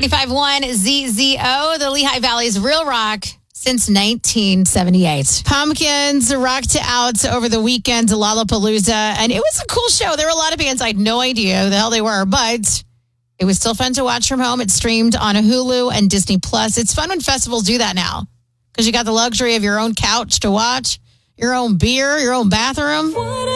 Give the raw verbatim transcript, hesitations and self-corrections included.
ninety-five point one Z Z O, the Lehigh Valley's Real Rock since nineteen seventy-eight. Pumpkins rocked out over the weekend to Lollapalooza, and it was a cool show. There were a lot of bands I had no idea who the hell they were, but it was still fun to watch from home. It streamed on Hulu and Disney Plus. It's fun when festivals do that now because you got the luxury of your own couch to watch, your own beer, your own bathroom.